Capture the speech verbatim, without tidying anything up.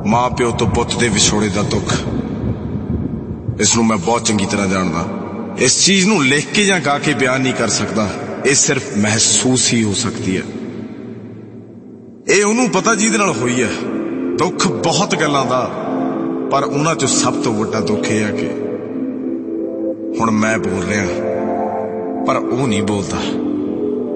मां प्यो तो पुत दे विछोड़े दा दुख इसनूं मैं बहुत चंगी तरह जानदा। इस चीज नूं लिख के जां गा के बयान नहीं कर सकदा, ये सिर्फ महसूस ही हो सकती है। ये उन्होंने पता जिहदे नाल होई है। दुख बहुत गल्लां दा, पर उन्हां चों सब तो वड्डा दुख यह है कि हुण मैं बोल रहा पर वो नहीं बोलता।